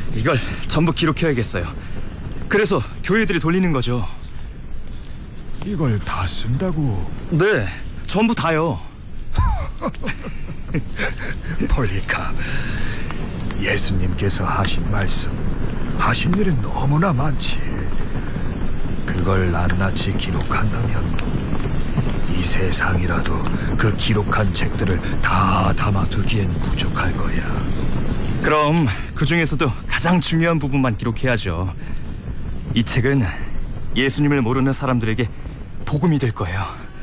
이걸 전부 기록해야겠어요. 그래서 교회들이 돌리는 거죠. 이걸 다 쓴다고? 네, 전부 다요. 폴리카, 예수님께서 하신 말씀, 하신 일은 너무나 많지. 그걸 낱낱이 기록한다면 이 세상이라도 그 기록한 책들을 다 담아두기엔 부족할 거야. 그럼 그 중에서도 가장 중요한 부분만 기록해야죠. 이 책은 예수님을 모르는 사람들에게 복음이 될 거예요.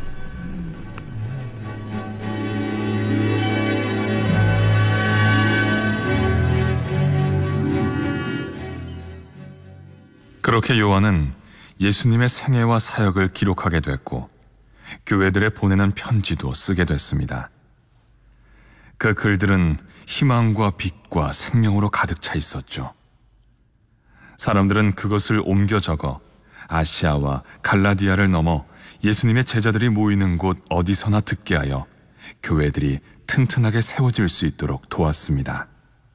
그렇게 요한은 예수님의 생애와 사역을 기록하게 됐고 교회들에 보내는 편지도 쓰게 됐습니다. 그 글들은 희망과 빛과 생명으로 가득 차 있었죠. 사람들은 그것을 옮겨 적어 아시아와 갈라디아를 넘어 예수님의 제자들이 모이는 곳 어디서나 듣게 하여 교회들이 튼튼하게 세워질 수 있도록 도왔습니다.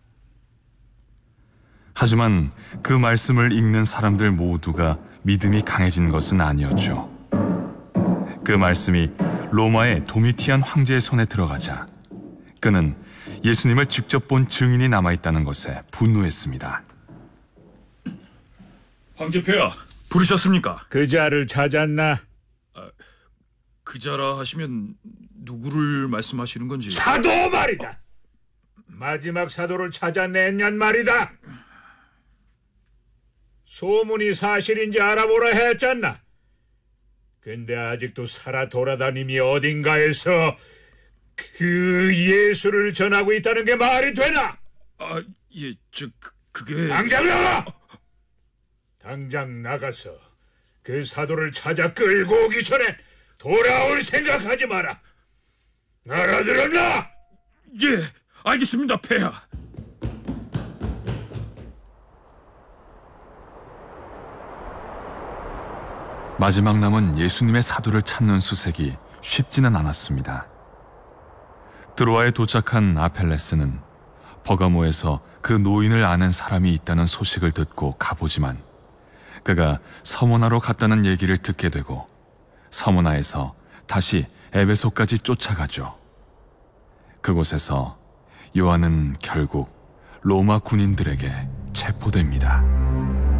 하지만 그 말씀을 읽는 사람들 모두가 믿음이 강해진 것은 아니었죠. 그 말씀이 로마의 도미티안 황제의 손에 들어가자 그는 예수님을 직접 본 증인이 남아있다는 것에 분노했습니다. 황제폐하, 부르셨습니까? 그 자를 찾았나? 그 자라 하시면 누구를 말씀하시는 건지. 사도 말이다. 마지막 사도를 찾아냈냔 말이다. 소문이 사실인지 알아보라 했잖아. 근데 아직도 살아 돌아다님이 어딘가에서 그 예수를 전하고 있다는 게 말이 되나? 예, 그게... 당장 나가! 당장 나가서 그 사도를 찾아 끌고 오기 전에 돌아올 생각하지 마라. 알아들었나? 예, 알겠습니다, 폐하. 마지막 남은 예수님의 사도를 찾는 수색이 쉽지는 않았습니다. 드로아에 도착한 아펠레스는 버가모에서 그 노인을 아는 사람이 있다는 소식을 듣고 가보지만 그가 서모나로 갔다는 얘기를 듣게 되고 서모나에서 다시 에베소까지 쫓아가죠. 그곳에서 요한은 결국 로마 군인들에게 체포됩니다.